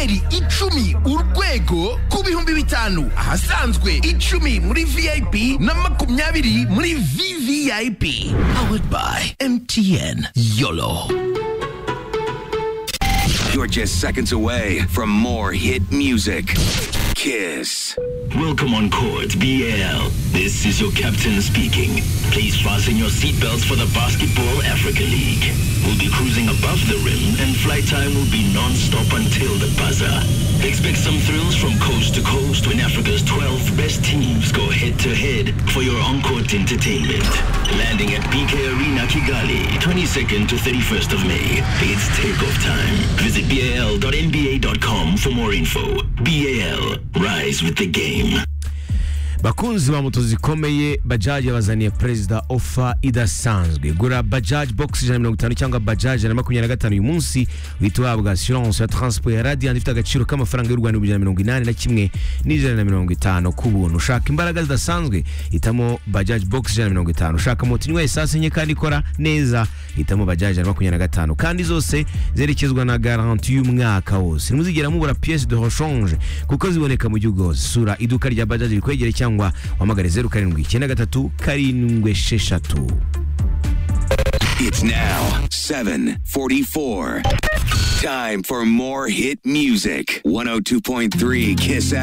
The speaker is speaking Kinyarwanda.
amayinite 10 urwego ku bihumbi 5 ahasanzwe 10 muri VIP na 20 muri VVIP. Powered by MTN YOLO. You're just seconds away from more hit music. Kiss. Welcome on court, BAL. This is your captain speaking. Please fasten your seatbelts for the Basketball Africa League. We'll be cruising above the rim and flight time will be non-stop until the buzzer. Expect some thrills from coast to coast when Africa's 12 best teams go head-to-head for your on-court entertainment. Landing at BK Arena Kigali, 22nd to 31st of May. It's takeoff time. Visit bal.nba.com for more info. BAL, rise with the game. Bakunzi ba moto zikomeye Bajaj yabazaniye President offer idasanzwe. Gura Bajaj Box 150 cyangwa Bajaj 125 uyu munsi wituhabwa assurance ya transport ya Radiant ifite agaciro k'amafaranga y'u Rwanda 181 n'ijana ku buntu. Ushaka imbaraga zidasanzwe hitamo Bajaj Box 150. Ushaka moto inywa esase nke kandi ikora neza hitamo Bajaj 125 kandi zose zerekezwa na garantie y'umwaka wose. Nimuzigera mubura pièce de rechange kuko ziboneka mu gihugu hose. Sura iduka rya Bajaj rikwegere cyangwa wamagare 0793 It's now 7:44. Time for more hit music. 102.3 Kiss